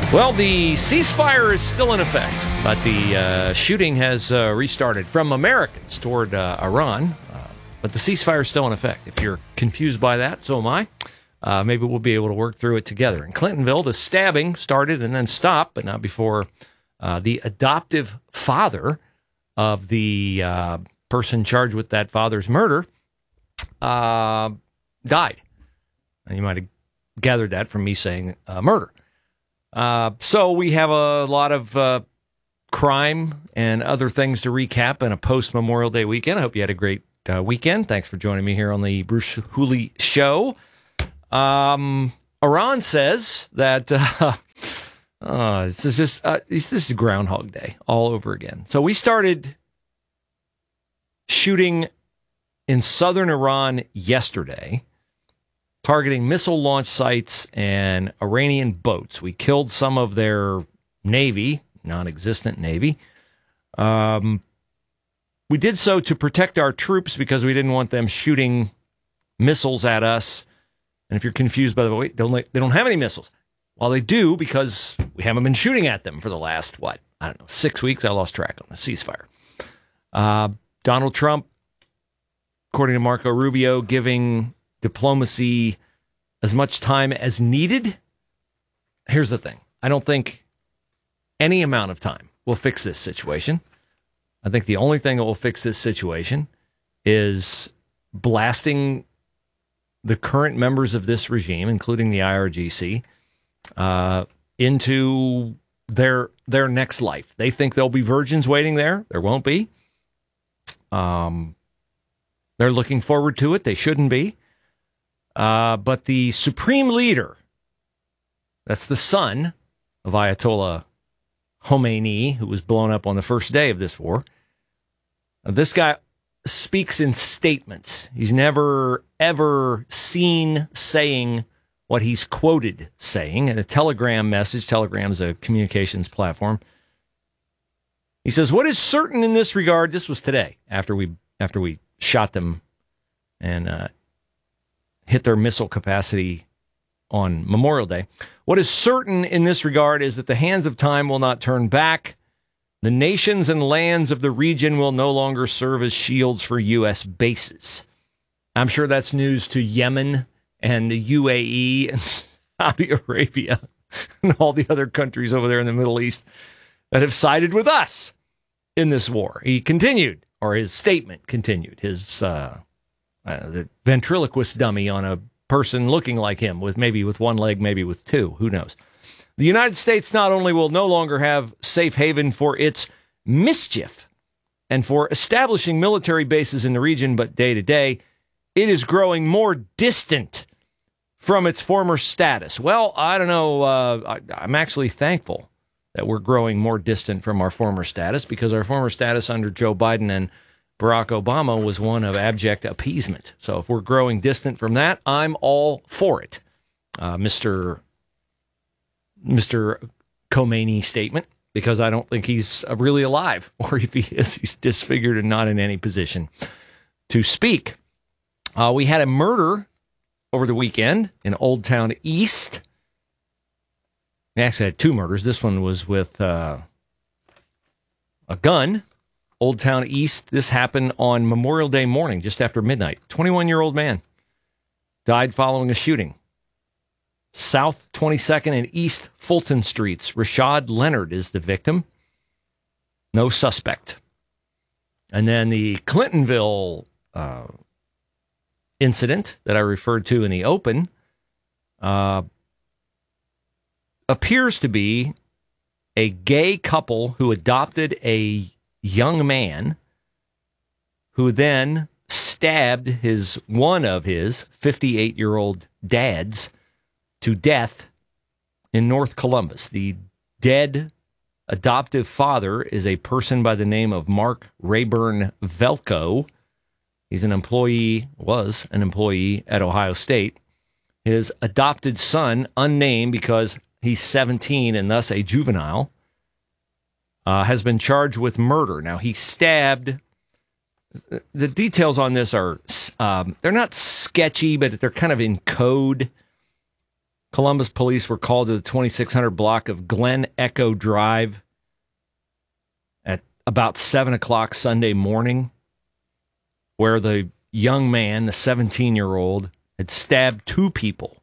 Well, the ceasefire is still in effect, but the shooting has restarted from Americans toward Iran. But the ceasefire is still in effect. If you're confused by that, so am I. Maybe we'll be able to work through it together. In Clintonville, the stabbing started and then stopped, but not before the adoptive father of the person charged with that father's murder died. And you might have gathered that from me saying murder. So we have a lot of crime and other things to recap in a post-Memorial Day weekend. I hope you had a great weekend. Thanks for joining me here on the Bruce Hooley Show. Iran says that this is Groundhog Day all over again. So we started shooting in southern Iran yesterday, targeting missile launch sites and Iranian boats. We killed some of their navy, non-existent navy. We did so to protect our troops because we didn't want them shooting missiles at us. And if you're confused by the way, they don't have any missiles. Well, they do because we haven't been shooting at them for the last, 6 weeks. I lost track on the ceasefire. Donald Trump, according to Marco Rubio, giving diplomacy as much time as needed. Here's the thing. I don't think any amount of time will fix this situation. I think the only thing that will fix this situation is blasting the current members of this regime, including the IRGC, into their next life. They think there'll be virgins waiting there. There won't be. They're looking forward to it. They shouldn't be. But the supreme leader, that's the son of Ayatollah Khomeini, who was blown up on the first day of this war. This guy speaks in statements. He's never, ever seen saying what he's quoted saying in a Telegram message. Telegram's a communications platform. He says, "What is certain in this regard," this was today, after we shot them and hit their missile capacity on Memorial Day. "What is certain in this regard is that the hands of time will not turn back. The nations and lands of the region will no longer serve as shields for U.S. bases." I'm sure that's news to Yemen and the UAE and Saudi Arabia and all the other countries over there in the Middle East that have sided with us in this war. He continued, or his statement continued, his the ventriloquist dummy on a person looking like him, with one leg, maybe with two, who knows. "The United States not only will no longer have safe haven for its mischief and for establishing military bases in the region, but day to day, it is growing more distant from its former status." Well, I don't know. I'm actually thankful that we're growing more distant from our former status, because our former status under Joe Biden and Barack Obama was one of abject appeasement. So if we're growing distant from that, I'm all for it. Mr. Khomeini statement, because I don't think he's really alive, or if he is, he's disfigured and not in any position to speak. We had a murder over the weekend in Old Town East. We actually had two murders. This one was with a gun. Old Town East. This happened on Memorial Day morning, just after midnight. 21-year-old man died following a shooting. South 22nd and East Fulton Streets. Rashad Leonard is the victim. No suspect. And then the Clintonville incident that I referred to in the open appears to be a gay couple who adopted a young man who then stabbed one of his 58-year-old dads to death in North Columbus. The dead adoptive father is a person by the name of Mark Rayburn Velko. He's was an employee at Ohio State. His adopted son, unnamed because he's 17 and thus a juvenile, has been charged with murder. Now, he stabbed. The details on this are, they're not sketchy, but they're kind of in code. Columbus police were called to the 2600 block of Glen Echo Drive at about 7 o'clock Sunday morning, where the young man, the 17-year-old, had stabbed two people.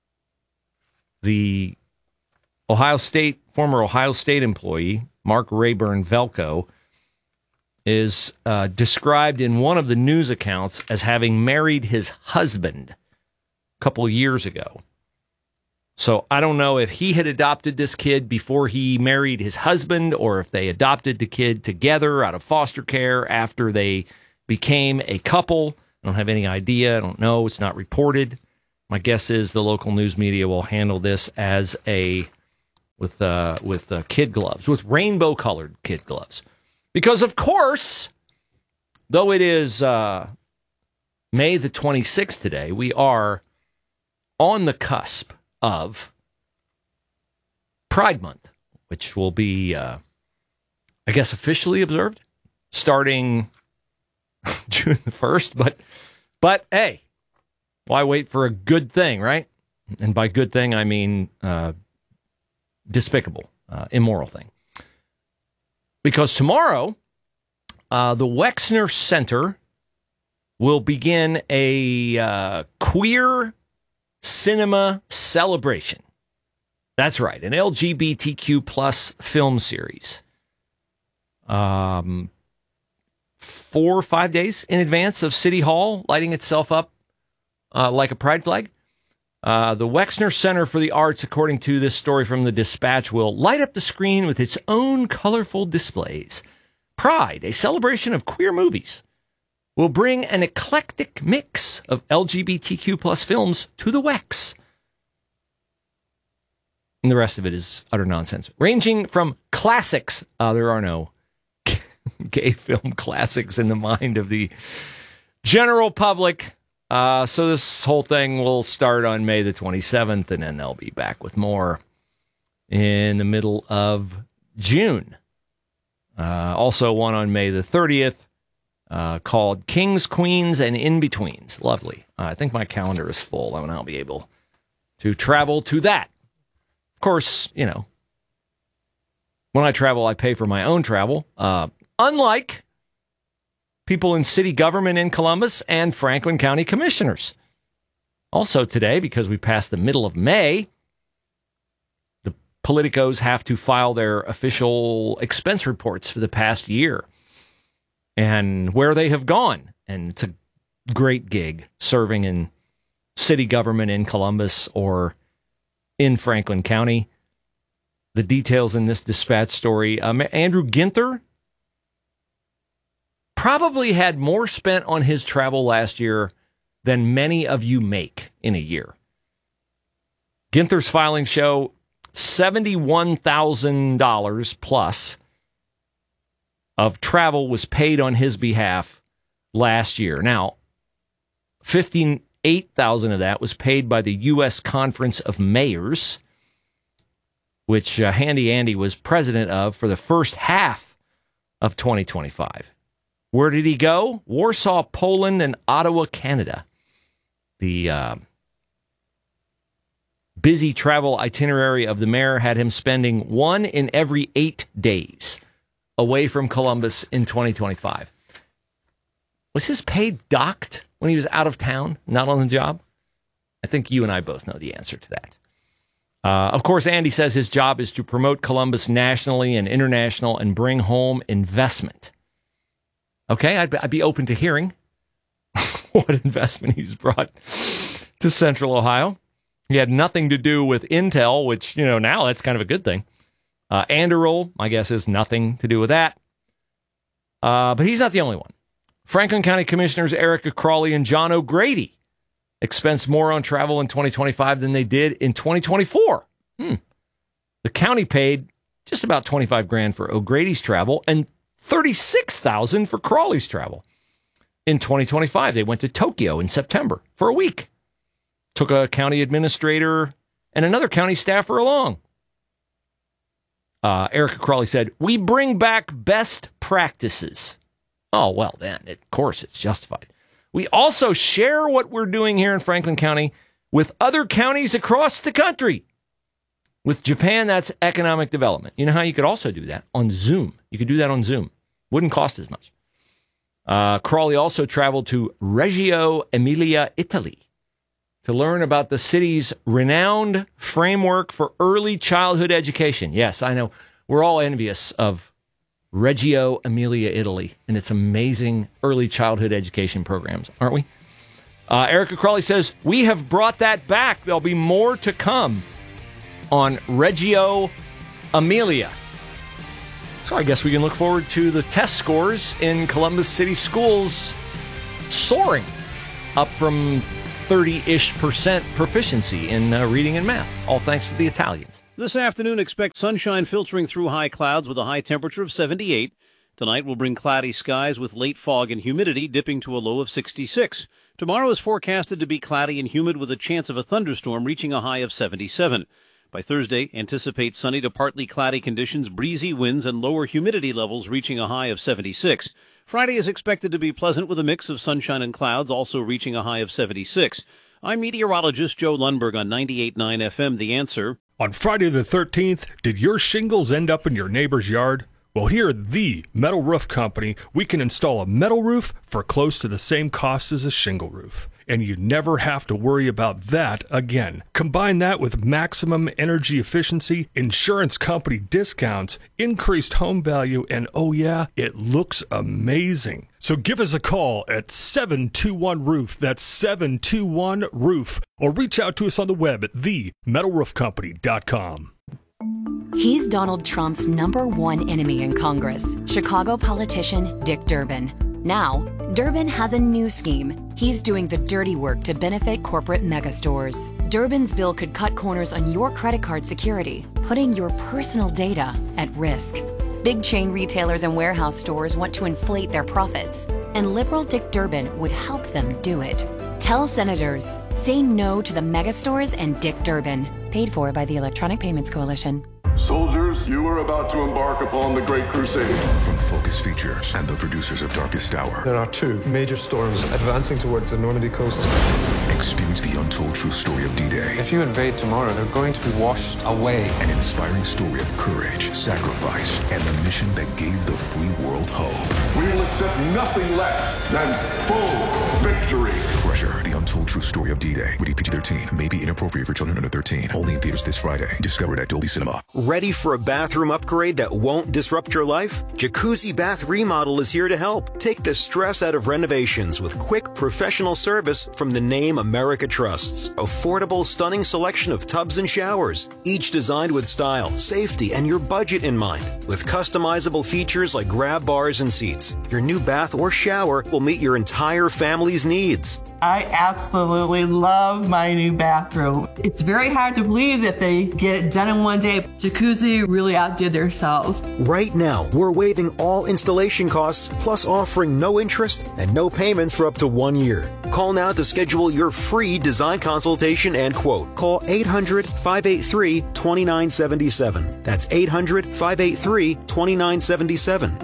The former Ohio State employee, Mark Rayburn Velko, is described in one of the news accounts as having married his husband a couple of years ago. So I don't know if he had adopted this kid before he married his husband, or if they adopted the kid together out of foster care after they became a couple. I don't have any idea. I don't know. It's not reported. My guess is the local news media will handle this as with kid gloves, with rainbow-colored kid gloves. Because, of course, though it is May the 26th today, we are on the cusp of Pride Month, which will be, I guess, officially observed starting June the 1st. But hey, why wait for a good thing, right? And by good thing, I mean despicable, immoral thing. Because tomorrow, the Wexner Center will begin a queer cinema celebration. That's right, an LGBTQ plus film series. 4 or 5 days in advance of City Hall lighting itself up like a pride flag. The Wexner Center for the Arts, according to this story from the Dispatch, will light up the screen with its own colorful displays. Pride, a celebration of queer movies, will bring an eclectic mix of LGBTQ plus films to the Wex. And the rest of it is utter nonsense. Ranging from classics, there are no gay film classics in the mind of the general public. So this whole thing will start on May the 27th, and then they'll be back with more in the middle of June. Also one on May the 30th. Called Kings, Queens, and In-Betweens. Lovely. I think my calendar is full, and I'll be able to travel to that. Of course, you know, when I travel, I pay for my own travel. Unlike people in city government in Columbus and Franklin County commissioners. Also today, because we passed the middle of May, the politicos have to file their official expense reports for the past year and where they have gone. And it's a great gig serving in city government in Columbus or in Franklin County. The details in this Dispatch story. Andrew Ginther probably had more spent on his travel last year than many of you make in a year. Ginther's filings show $71,000 plus of travel was paid on his behalf last year. Now, $58,000 of that was paid by the U.S. Conference of Mayors, which Handy Andy was president of for the first half of 2025. Where did he go? Warsaw, Poland, and Ottawa, Canada. The busy travel itinerary of the mayor had him spending 1 in every 8 days away from Columbus in 2025. Was his pay docked when he was out of town, not on the job? I think you and I both know the answer to that. Of course, Andy says his job is to promote Columbus nationally and international and bring home investment. Okay, I'd be open to hearing what investment he's brought to Central Ohio. He had nothing to do with Intel, which, you know, now that's kind of a good thing. Anderol, my guess is nothing to do with that. But he's not the only one. Franklin County Commissioners Erica Crawley and John O'Grady expensed more on travel in 2025 than they did in 2024. The county paid just about $25,000 for O'Grady's travel and $36,000 for Crawley's travel. In 2025, they went to Tokyo in September for a week. Took a county administrator and another county staffer along. Erica Crawley said, "We bring back best practices." Oh, well, then, of course, it's justified. "We also share what we're doing here in Franklin County with other counties across the country. With Japan, that's economic development. You know how you could also do that? On Zoom. You could do that on Zoom. Wouldn't cost as much. Crawley also traveled to Reggio Emilia, Italy, to learn about the city's renowned framework for early childhood education. Yes, I know. We're all envious of Reggio Emilia, Italy, and its amazing early childhood education programs, aren't we? Erica Crawley says, we have brought that back. There'll be more to come on Reggio Emilia. So I guess we can look forward to the test scores in Columbus City schools soaring up from 30-ish% proficiency in reading and math, all thanks to the Italians. This afternoon, expect sunshine filtering through high clouds with a high temperature of 78. Tonight will bring cloudy skies with late fog and humidity dipping to a low of 66. Tomorrow is forecasted to be cloudy and humid with a chance of a thunderstorm reaching a high of 77. By Thursday, anticipate sunny to partly cloudy conditions, breezy winds, and lower humidity levels reaching a high of 76. Friday is expected to be pleasant with a mix of sunshine and clouds, also reaching a high of 76. I'm meteorologist Joe Lundberg on 98.9 FM, The Answer. On Friday the 13th, did your shingles end up in your neighbor's yard? Well, here at the Metal Roof Company, we can install a metal roof for close to the same cost as a shingle roof. And you never have to worry about that again. Combine that with maximum energy efficiency, insurance company discounts, increased home value, and oh yeah, it looks amazing. So give us a call at 721-ROOF, that's 721-ROOF, or reach out to us on the web at themetalroofcompany.com. He's Donald Trump's #1 enemy in Congress, Chicago politician Dick Durbin. Now, Durbin has a new scheme. He's doing the dirty work to benefit corporate megastores. Durbin's bill could cut corners on your credit card security, putting your personal data at risk. Big chain retailers and warehouse stores want to inflate their profits, and liberal Dick Durbin would help them do it. Tell senators, say no to the megastores and Dick Durbin. Paid for by the Electronic Payments Coalition. Soldiers, you are about to embark upon the Great Crusade. From Focus Features and the producers of Darkest Hour. There are 2 major storms advancing towards the Normandy coast. Experience the untold true story of D-Day. If you invade tomorrow, they're going to be washed away. An inspiring story of courage, sacrifice, and the mission that gave the free world hope. We will accept nothing less than full victory. Crusher, the untold true story of D-Day. Rated PG-13. May be inappropriate for children under 13. Only in theaters this Friday. Discovered at Dolby Cinema. Ready for a bathroom upgrade that won't disrupt your life? Jacuzzi Bath Remodel is here to help. Take the stress out of renovations with quick, professional service from the name America trusts. Affordable, stunning selection of tubs and showers, each designed with style, safety, and your budget in mind. With customizable features like grab bars and seats, your new bath or shower will meet your entire family's needs. I absolutely love my new bathroom. It's very hard to believe that they get it done in one day. Jacuzzi really outdid themselves. Right now, we're waiving all installation costs, plus offering no interest and no payments for up to 1 year. Call now to schedule your free design consultation and quote. Call 800-583-2977. That's 800-583-2977.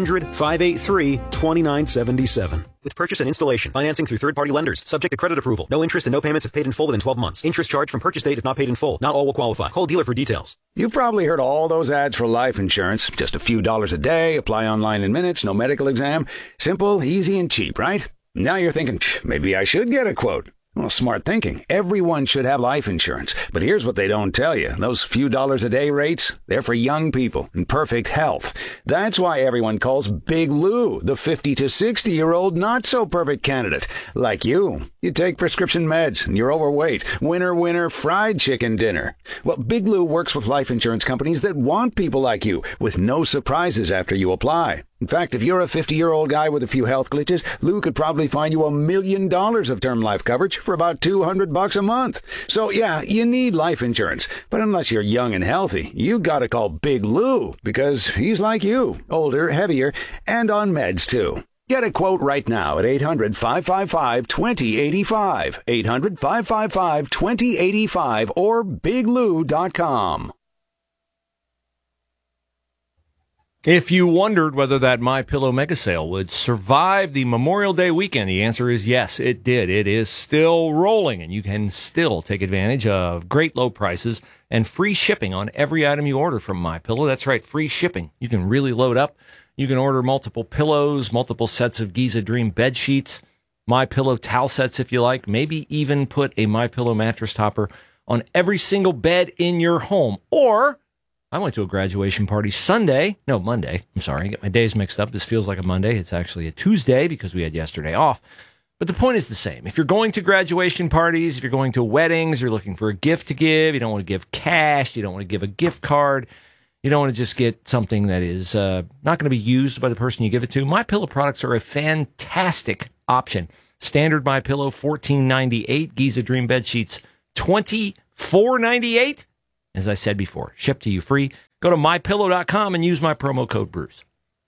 800-583-2977. With purchase and installation, financing through third-party lenders, subject to credit approval. No interest and no payments if paid in full within 12 months. Interest charged from purchase date if not paid in full. Not all will qualify. Call dealer for details. You've probably heard all those ads for life insurance. Just a few dollars a day, apply online in minutes, no medical exam. Simple, easy, and cheap, right? Now you're thinking, maybe I should get a quote. Well, smart thinking. Everyone should have life insurance. But here's what they don't tell you. Those few dollars a day rates, they're for young people in perfect health. That's why everyone calls Big Lou the 50 to 60-year-old not-so-perfect candidate. Like you. You take prescription meds and you're overweight. Winner, fried chicken dinner. Well, Big Lou works with life insurance companies that want people like you with no surprises after you apply. In fact, if you're a 50-year-old guy with a few health glitches, Lou could probably find you $1 million of term life coverage for about $200 a month. So yeah, you need life insurance. But unless you're young and healthy, you gotta call Big Lou because he's like you, older, heavier, and on meds too. Get a quote right now at 800-555-2085, 800-555-2085, or biglou.com. If you wondered whether that MyPillow mega sale would survive the Memorial Day weekend, the answer is yes, it did. It is still rolling, and you can still take advantage of great low prices and free shipping on every item you order from MyPillow. That's right, free shipping. You can really load up. You can order multiple pillows, multiple sets of Giza Dream bed sheets, MyPillow towel sets if you like, maybe even put a MyPillow mattress topper on every single bed in your home. Or I went to a graduation party Monday. I'm sorry, I get my days mixed up. This feels like a Monday. It's actually a Tuesday because we had yesterday off. But the point is the same. If you're going to graduation parties, if you're going to weddings, you're looking for a gift to give, you don't want to give cash, you don't want to give a gift card, you don't want to just get something that is not going to be used by the person you give it to, MyPillow products are a fantastic option. Standard MyPillow, $14.98. Giza Dream bed sheets, $24.98. As I said before, shipped to you free. Go to MyPillow.com and use my promo code Bruce.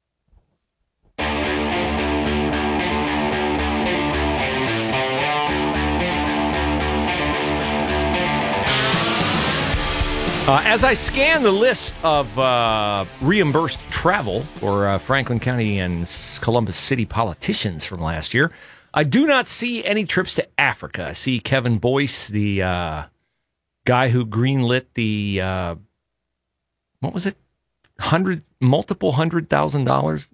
As I scan the list of reimbursed travel for Franklin County and Columbus City politicians from last year, I do not see any trips to Africa. I see Kevin Boyce, the guy who greenlit the, multiple $100,000